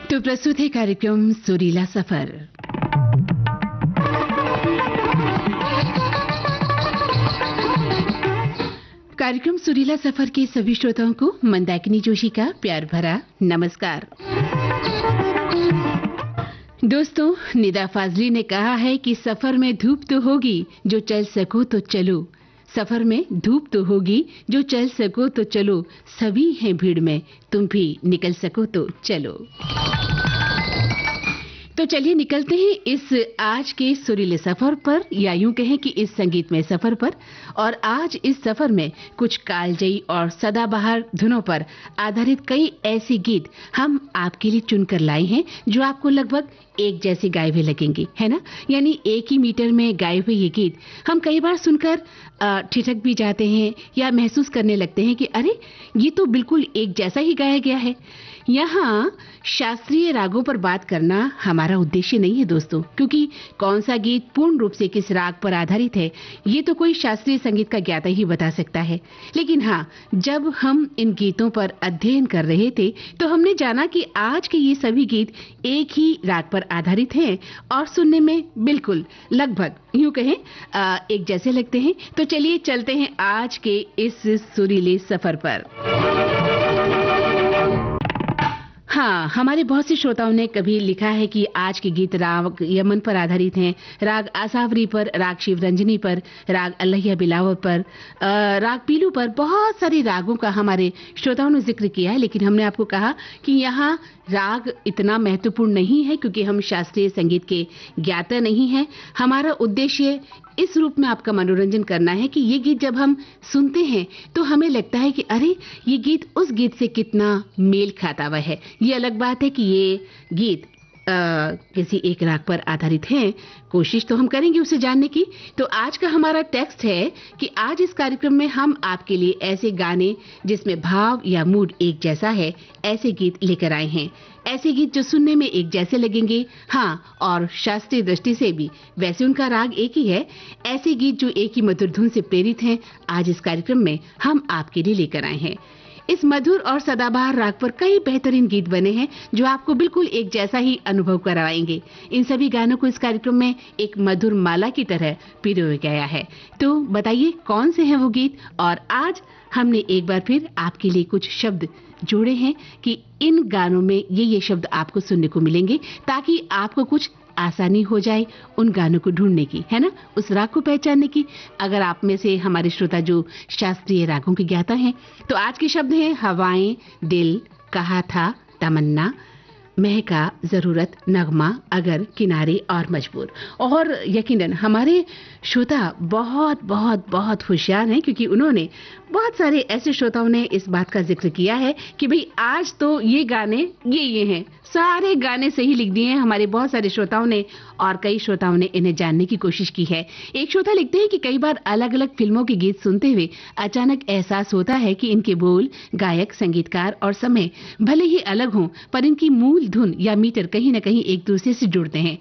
तो प्रस्तुत है कार्यक्रम सुरीला सफर। कार्यक्रम सुरीला सफर के सभी श्रोताओं को मंदाकिनी जोशी का प्यार भरा नमस्कार। दोस्तों, निदा फाजली ने कहा है कि सफर में धूप तो होगी, जो चल सको तो चलो। सफर में धूप तो होगी, जो चल सको तो चलो। सभी हैं भीड़ में, तुम भी निकल सको तो चलो। तो चलिए निकलते हैं इस आज के सुरीले सफर पर, या यूं कहें कि इस संगीतमय सफर पर। और आज इस सफर में कुछ कालजयी और सदाबहार धुनों पर आधारित कई ऐसे गीत हम आपके लिए चुनकर लाए हैं जो आपको लगभग एक जैसे गाए हुए लगेंगे, है ना। यानी एक ही मीटर में गाए हुए ये गीत हम कई बार सुनकर ठिठक भी जाते हैं या महसूस करने लगते हैं कि अरे, ये तो बिल्कुल एक जैसा ही गाया गया है। यहाँ शास्त्रीय रागों पर बात करना हमारा उद्देश्य नहीं है दोस्तों, क्योंकि कौन सा गीत पूर्ण रूप से किस राग पर आधारित है ये तो कोई शास्त्रीय संगीत का ज्ञाता ही बता सकता है। लेकिन हाँ, जब हम इन गीतों पर अध्ययन कर रहे थे तो हमने जाना कि आज के ये सभी गीत एक ही राग पर आधारित हैं और सुनने में बिल्कुल लगभग यूं कहें एक जैसे लगते हैं। तो चलिए चलते हैं आज के इस सुरीले सफर पर। हाँ, हमारे बहुत से श्रोताओं ने कभी लिखा है कि आज के गीत राग यमन पर आधारित हैं, राग आसावरी पर, राग शिवरंजनी पर, राग अल्लाहिया बिलावल पर, राग पीलू पर। बहुत सारे रागों का हमारे श्रोताओं ने जिक्र किया है, लेकिन हमने आपको कहा कि यहाँ राग इतना महत्वपूर्ण नहीं है क्योंकि हम शास्त्रीय संगीत के ज्ञाता नहीं हैं। हमारा उद्देश्य इस रूप में आपका मनोरंजन करना है कि ये गीत जब हम सुनते हैं तो हमें लगता है कि अरे, ये गीत उस गीत से कितना मेल खाता हुआ है। ये अलग बात है कि ये गीत किसी एक राग पर आधारित हैं। कोशिश तो हम करेंगे उसे जानने की। तो आज का हमारा टेक्स्ट है कि आज इस कार्यक्रम में हम आपके लिए ऐसे गाने जिसमें भाव या मूड एक जैसा है, ऐसे गीत लेकर आए हैं। ऐसे गीत जो सुनने में एक जैसे लगेंगे, हाँ, और शास्त्रीय दृष्टि से भी वैसे उनका राग एक ही है। ऐसे गीत जो एक ही मधुर धुन से प्रेरित हैं, आज इस कार्यक्रम में हम आपके लिए लेकर आए हैं। इस मधुर और सदाबहार राग पर कई बेहतरीन गीत बने हैं जो आपको बिल्कुल एक जैसा ही अनुभव करवाएंगे। इन सभी गानों को इस कार्यक्रम में एक मधुर माला की तरह पिरोया गया है। तो बताइए कौन से हैं वो गीत। और आज हमने एक बार फिर आपके लिए कुछ शब्द जोड़े हैं कि इन गानों में ये शब्द आपको सुनने को मिलेंगे, ताकि आपको कुछ आसानी हो जाए उन गानों को ढूंढने की, है ना, उस राग को पहचानने की। अगर आप में से हमारे श्रोता जो शास्त्रीय रागों के ज्ञाता हैं, तो आज के शब्द हैं हवाएं, दिल, कहा था, तमन्ना, महका, जरूरत, नगमा, अगर, किनारे और मजबूर। और यकीनन हमारे श्रोता बहुत बहुत बहुत होशियार हैं, क्योंकि उन्होंने बहुत सारे ऐसे श्रोताओं ने इस बात का जिक्र किया है कि भाई आज तो ये गाने ये हैं। सारे गाने सही लिख दिए हैं हमारे बहुत सारे श्रोताओं ने, और कई श्रोताओं ने इन्हें जानने की कोशिश की है। एक श्रोता लिखते हैं कि कई बार अलग अलग फिल्मों के गीत सुनते हुए अचानक एहसास होता है कि इनके बोल, गायक, संगीतकार और समय भले ही अलग हों, पर इनकी मूल धुन या मीटर कहीं न कहीं एक दूसरे से जुड़ते हैं।